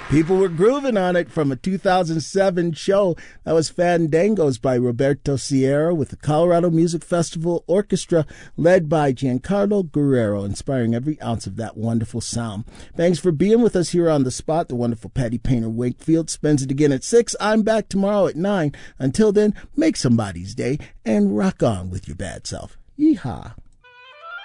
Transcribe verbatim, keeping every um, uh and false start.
People were grooving on it from a two thousand seven show. That was Fandangos by Roberto Sierra with the Colorado Music Festival Orchestra led by Giancarlo Guerrero, inspiring every ounce of that wonderful sound. Thanks for being with us here on The Spot. The wonderful Patty Painter Wakefield spends it again at six. I'm back tomorrow at nine. Until then, make somebody's day and rock on with your bad self. Yeehaw.